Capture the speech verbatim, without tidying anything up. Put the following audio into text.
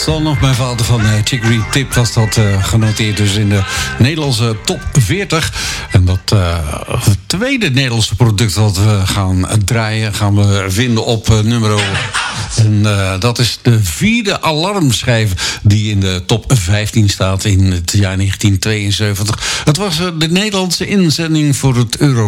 dan nog mijn vader van uh, Chicory Tip was dat uh, genoteerd dus in de Nederlandse top veertig. En dat uh, het tweede Nederlandse product dat we gaan draaien gaan we vinden op uh, nummer. En uh, dat is de vierde alarmschijf die in de top vijftien staat in het jaar negentien tweeënzeventig. Het was uh, de Nederlandse inzending voor het Euro